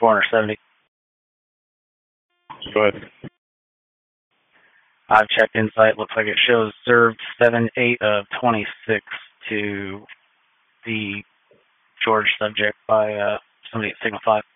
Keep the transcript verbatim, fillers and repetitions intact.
four seventy. Go ahead. I've checked Insight. Looks like it shows served seven eight of twenty-six to the George subject by uh, somebody at Signal five.